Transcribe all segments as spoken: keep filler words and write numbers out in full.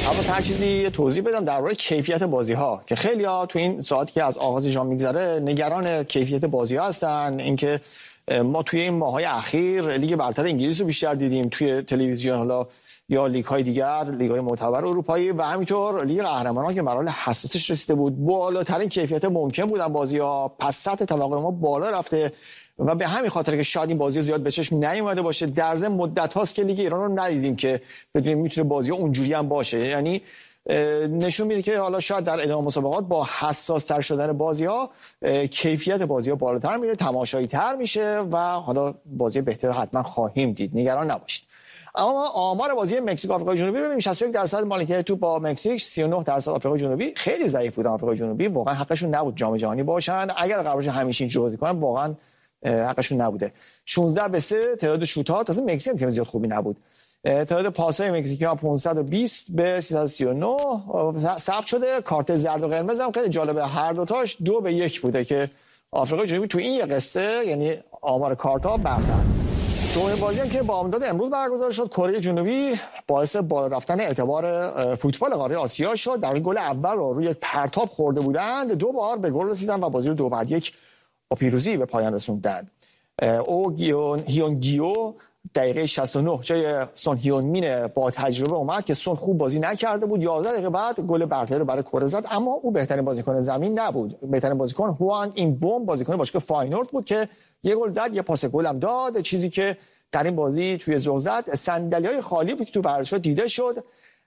اما هر چیزی توضیح بدم درباره کیفیت بازی‌ها که خیلی‌ها تو این ساعتی که از آغاز ژام میگذره نگران کیفیت بازی‌ها هستن. اینکه ما توی این ماه‌های اخیر لیگ برتر انگلیس رو بیشتر دیدیم توی تلویزیون، حالا یا لیگ‌های دیگر، لیگ‌های معتبر اروپایی و همینطور لیگ قهرمانان که مراحل حساسش رسیده بود، بالاترین کیفیت ممکن بودن بازی‌ها، پس سطح توقع ما بالا رفته و به همین خاطر که شاید این بازی زیاد به چشم نیومده باشه. در ضمن مدت هاست که لیگ ایران رو ندیدیم که بدونیم میتونه بازی اونجوری هم باشه. یعنی نشون میده که حالا شاید در ادامه مسابقات با حساس تر شدن بازی ها کیفیت بازی ها بالاتر میره، تماشایی تر میشه و حالا بازی بهتر حتما خواهیم دید، نگران نباشید. اما آمار بازی مکزیک آفریقای جنوبی ببینیم شصت و یک درصد مالکیت توپ با مکزیک، سی و نه درصد آفریقای جنوبی. خیلی ضعیف بودن آفریقای جنوبی، واقعا حقشون نبود جام جهانی باشن. اگر قرار باشه همیشه اینجوری بازی کنن واقعا حقشون نبوده. شانزده به سه تعداد شوت‌ها، تازه مکزیک هم که زیاد خوبی نبود. تعداد پاس‌های مکزیکی‌ها پانصد و بیست به سیصد و سی و نه ثبت شده. کارت زرد و قرمز هم خیلی جالبه، هر دو تاش دو به یک بوده که آفریقای جنوبی تو این یه قصه، یعنی آمار کارت‌ها برتر. دومین بازی هم که با امداد امروز برگزار شد، کره جنوبی باعث بالا رفتن اعتبار فوتبال قاره آسیا شد. در گل اول رو روی یک پرتاب خورده بودند، دو بار به گل رسیدن و بازی رو دو بر یک با پیروزی به پایان رسوندند. او گیون هیون گیو دقیقه شصت و نه جای سون هیون مین با تجربه اومد که سون خوب بازی نکرده بود. یازده دقیقه بعد گل برتری رو برای کره زد، اما او بهترین بازیکن زمین نبود. بهترین بازیکن هوان این بوم، بازیکن باشگاه فاینورد بود که یه گل زد، یه پاس گل هم داد. چیزی که در این بازی توی ذوق زد، صندلی‌های خالی بود که تو ورزشگاه دیده شد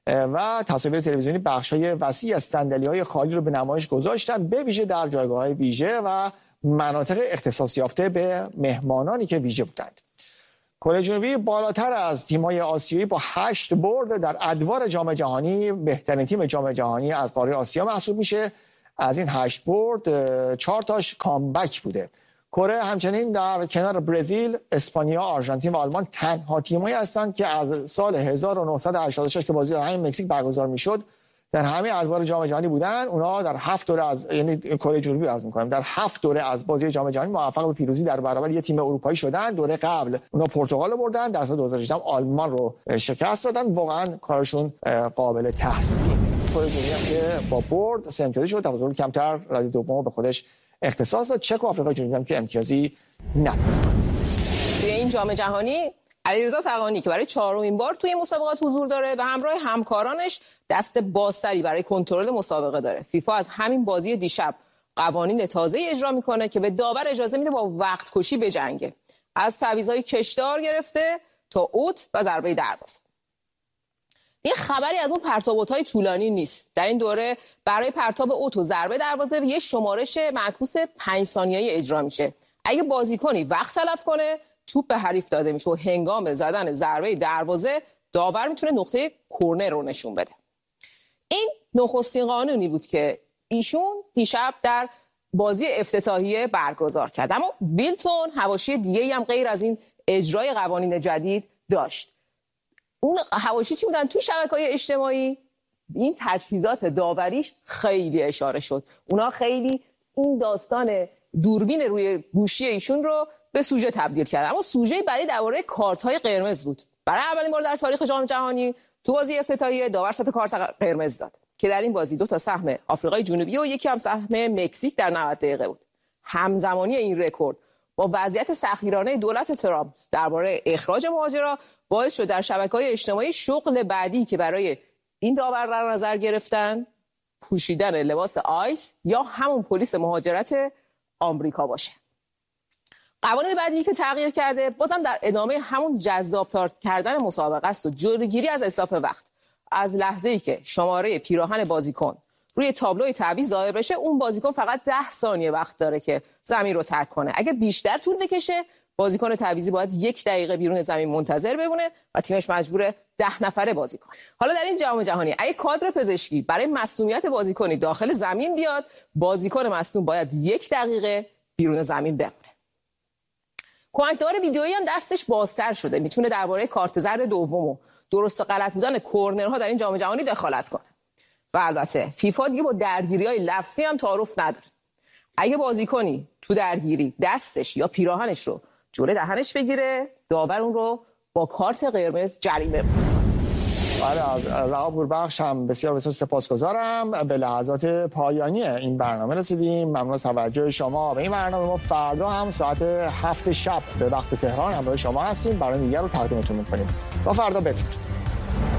و تصاویر تلویزیونی بخشای وسیع از صندلی‌های خالی رو به نمایش گذاشتن، به ویژه در جایگاه‌های ویژه و مناطق اختصاص یافته به مهمانانی که ویژه بودند. کره جنوبی بالاتر از تیم‌های آسیایی با هشت برد در ادوار جام جهانی بهترین تیم جام جهانی از قاره آسیا محسوب میشه. از این هشت برد چهار تاش کامبک بوده. کره همچنین در کنار برزیل، اسپانیا، آرژانتین و آلمان تنها تیمایی هستند که از سال هزار و نهصد و هشتاد و شش که بازی در همین مکزیک برگزار میشد در همه ادوار جام جهانی بودن. اونا در هفت دوره از، یعنی کره جنوبی عرض می‌کنم، در هفت دوره از بازی جام جهانی موفق به پیروزی در برابر یه تیم اروپایی شدن. دوره قبل اونا پرتغال رو بردن، در سال دو هزار و هجده آلمان رو شکست دادن. واقعا کارشون قابل تحسین. کره جنوبی که با برد سه امتیازی شد، تفاضل کمتر رده دوم به خودش اختصاص داد. چک و آفریقای جنوبی هم که امتیازی نداره. توی این جام جهانی علیرضا فغانی که برای چهارمین بار توی مسابقات حضور داره و همراه همکارانش دست بازتری برای کنترل مسابقه داره. فیفا از همین بازی دیشب قوانین تازه‌ای اجرا میکنه که به داور اجازه میده با وقت کشی بجنگه، از تعویض‌های کشدار گرفته تا اوت و ضربه دروازه. یه خبری از اون پرتاب‌های طولانی نیست. در این دوره برای پرتاب اوت و ضربه دروازه یه شمارش معکوس پنج ثانیه‌ای اجرا میشه. اگه بازیکنی وقت تلف کنه، توپ به حریف داده میشه و هنگام زدن ضربه دروازه داور میتونه نقطه کرنر رو نشون بده. این نخستین قانونی بود که ایشون دیشب در بازی افتتاحیه برگزار کرد. اما بیلتون حواشی دیگه‌ای هم غیر از این اجرای قوانین جدید داشت. اون حواشی چی بودن؟ تو شبکه‌های اجتماعی این تجهیزات داوریش خیلی اشاره شد. اونا خیلی این داستان دوربین روی گوشی ایشون رو به سوژه تبدیل کردن. اما سوژه بعدی درباره کارت‌های قرمز بود. برای اولین بار در تاریخ جام جهانی تو بازی افتتاحیه داور ست کارت قرمز داد که در این بازی دو تا سهم آفریقای جنوبی و یکی هم سهم مکزیک در نود دقیقه بود. همزمانی این رکورد با وضعیت سخیرانه دولت ترامپ درباره اخراج مهاجرا باعث شد در شبکه‌های اجتماعی شغل بعدی که برای این داور در نظر گرفتن پوشیدن لباس آیس یا همون پلیس مهاجرت آمریکا باشه. قوانین بعدی که تغییر کرده بازم در ادامه همون جذاب‌تر کردن مسابقه است و جلوگیری از اسراف وقت. از لحظه‌ای که شماره پیراهن بازیکن روی تابلوی تعویض ظاهر بشه، اون بازیکن فقط ده ثانیه وقت داره که زمین رو ترک کنه. اگه بیشتر طول بکشه، بازیکن تعویضی باید یک دقیقه بیرون زمین منتظر بمونه و تیمش مجبوره ده نفره بازی کنه. حالا در این جام جهانی اگه کادر پزشکی برای مصونیت بازیکنی داخل زمین بیاد، بازیکن مصون باید یک دقیقه بیرون زمین بمونه. کمکدار ویدئویی هم دستش بازتر شده، میتونه درباره کارت زرد دوم و درست و غلط بودن کورنرها در این جام جهانی دخالت کنه. و البته فیفا دیگه با درگیری‌های لفظی هم تعارف نداره. اگه بازیکنی تو درگیری دستش یا پیراهنش رو جلوی دهنش بگیره، داور اون رو با کارت قرمز جریمه می‌کنه. بله از رهاب گوربخش هم بسیار بسیار سپاسگزارم. به لحظات پایانی این برنامه رسیدیم. ممنون از توجه شما به این برنامه. ما فردا هم ساعت هفت شب به وقت تهران همراه شما هستیم، برنامه دیگر رو تقدیمتون می‌کنیم. تا فردا بدرود.